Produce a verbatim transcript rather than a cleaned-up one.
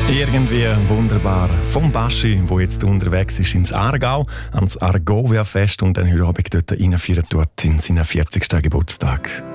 Irgendwie wunderbar. Vom Baschi, der jetzt unterwegs ist ins Aargau, ans Argovia-Fest und dann heute Abend dort reinfeiern tut in seinen vierzigsten Geburtstag.